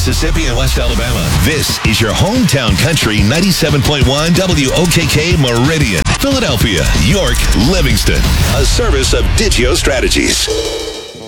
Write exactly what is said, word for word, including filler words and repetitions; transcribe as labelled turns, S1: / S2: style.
S1: Mississippi, and West Alabama. This is your hometown country ninety-seven point one W O K K Meridian. Philadelphia, York, Livingston. A service of Digio Strategies.